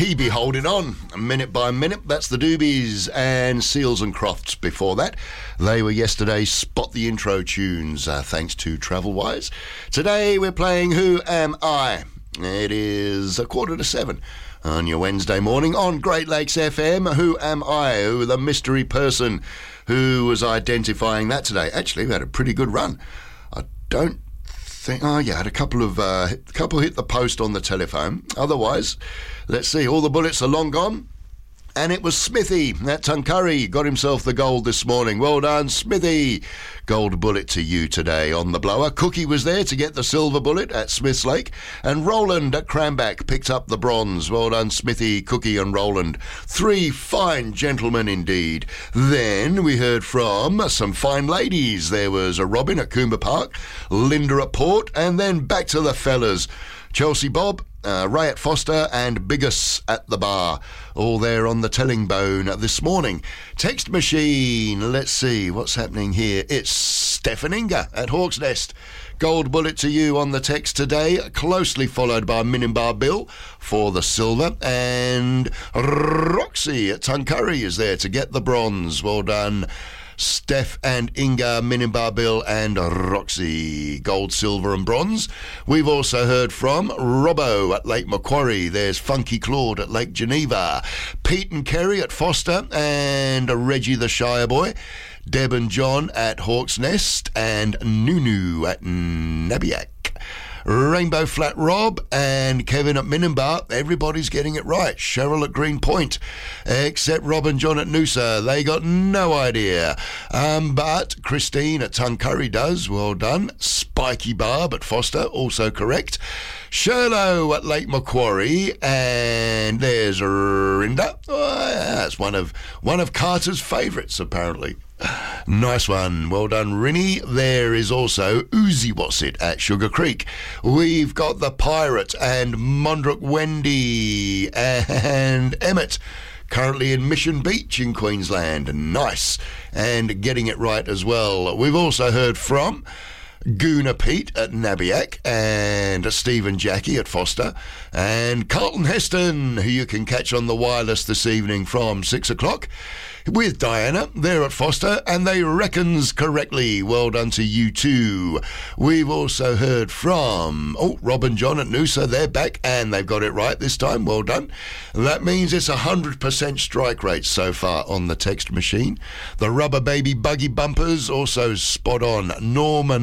He be holding on, minute by minute. That's the Doobies and Seals and Crofts before that. They were yesterday's Spot the Intro tunes, thanks to Travelwise. Today we're playing Who Am I? It is 6:45 on your Wednesday morning on Great Lakes FM. Who am I? Who the mystery person who was identifying that today? Actually, we had a pretty good run. I don't think... Oh, yeah, had a couple hit the post on the telephone. Otherwise, let's see, all the bullets are long gone. And it was Smithy at Tuncurry, got himself the gold this morning. Well done, Smithy. Gold bullet to you today on the blower. Cookie was there to get the silver bullet at Smiths Lake. And Roland at Cranback picked up the bronze. Well done, Smithy, Cookie and Roland. 3 fine gentlemen indeed. Then we heard from some fine ladies. There was a Robin at Coomber Park, Linda at Port, and then back to the fellas. Chelsea Bob, Ray at Foster and Biggis at the bar, all there on the telling bone this morning. Text machine, let's see what's happening here. It's Stefan Inga at Hawk's Nest. Gold bullet to you on the text today, closely followed by Minimbar Bill for the silver, and Roxy at Tuncurry is there to get the bronze. Well done, Steph and Inga, Minimbar Bill and Roxy. Gold, silver and bronze. We've also heard from Robbo at Lake Macquarie. There's Funky Claude at Lake Geneva. Pete and Kerry at Foster and Reggie the Shire Boy. Deb and John at Hawk's Nest and Nunu at Nabiac. Rainbow Flat Rob and Kevin at Minimbar. Everybody's getting it right. Cheryl at Green Point, except Rob and John at Noosa. They got no idea. But Christine at Tuncurry does. Well done. Spiky Barb at Foster, also correct. Sherlow at Lake Macquarie, and there's Rinda. Oh, that's one of Carter's favourites, apparently. Nice one. Well done, Rinny. There is also Uzi Wassit at Sugar Creek. We've got the Pirate and Mondrick Wendy and Emmett, currently in Mission Beach in Queensland. Nice. And getting it right as well. We've also heard from Goona Pete at Nabiac and Stephen Jackie at Foster and Carlton Heston, who you can catch on the wireless this evening from 6 o'clock with Diana there at Foster, and they reckons correctly. Well done to you too. We've also heard from Rob and John at Noosa. They're back and they've got it right this time. Well done. That means it's 100% strike rate so far on the text machine. The Rubber Baby Buggy Bumpers also spot on. Norman